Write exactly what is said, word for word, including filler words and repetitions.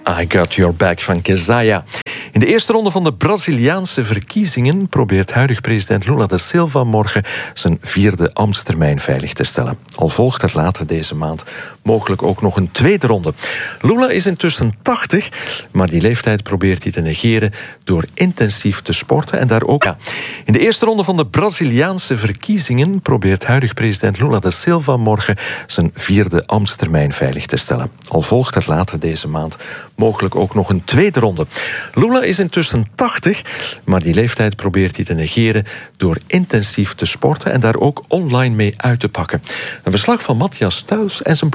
I Got Your Back van Kezaya. In de eerste ronde van de Braziliaanse verkiezingen probeert huidig president Lula da Silva morgen zijn vierde ambtstermijn veilig te stellen. Al volgt er later deze maand mogelijk ook nog een tweede ronde. Lula is intussen tachtig, maar die leeftijd probeert hij te negeren door intensief te sporten en daar ook... Ja. In de eerste ronde van de Braziliaanse verkiezingen probeert huidig president Lula da Silva morgen zijn vierde ambtstermijn veilig te stellen. Al volgt er later deze maand mogelijk ook nog een tweede ronde. Lula is intussen tachtig, maar die leeftijd probeert hij te negeren door intensief te sporten en daar ook online mee uit te pakken. Een verslag van Matthias Thuis en zijn ploeg.